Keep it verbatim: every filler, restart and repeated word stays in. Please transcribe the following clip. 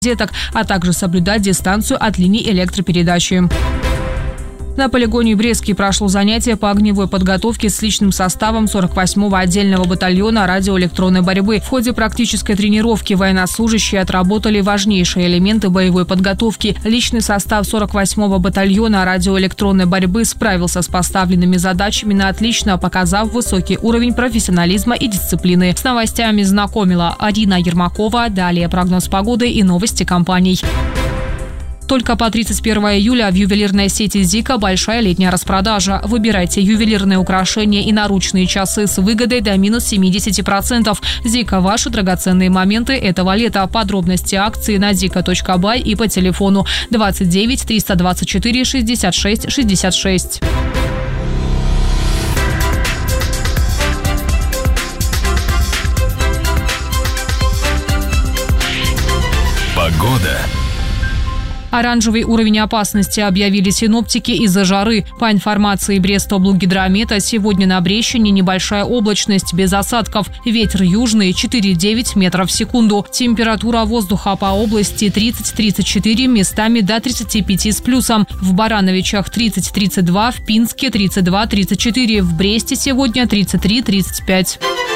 розеток, а также соблюдать дистанцию от линий электропередачи. На полигоне Брестский прошло занятие по огневой подготовке с личным составом сорок восьмого отдельного батальона радиоэлектронной борьбы. В ходе практической тренировки военнослужащие отработали важнейшие элементы боевой подготовки. Личный состав сорок восьмого батальона радиоэлектронной борьбы справился с поставленными задачами на отлично, показав высокий уровень профессионализма и дисциплины. С новостями знакомила Арина Ермакова. Далее прогноз погоды и новости компаний. Только по тридцать первое июля в ювелирной сети «Зика» большая летняя распродажа. Выбирайте ювелирные украшения и наручные часы с выгодой до минус семьдесят процентов. «Зика» – ваши драгоценные моменты этого лета. Подробности акции на зика точка бай и по телефону двадцать девять триста двадцать четыре шестьдесят шесть шестьдесят шесть. Погода. Оранжевый уровень опасности объявили синоптики из-за жары. По информации Брестоблгидромета, сегодня на Брещине небольшая облачность без осадков. Ветер южный четыре-девять метров в секунду. Температура воздуха по области тридцать-тридцать четыре, местами до тридцати пяти с плюсом. В Барановичах тридцать-тридцать два, в Пинске тридцать два-тридцать четыре, в Бресте сегодня тридцать три-тридцать пять.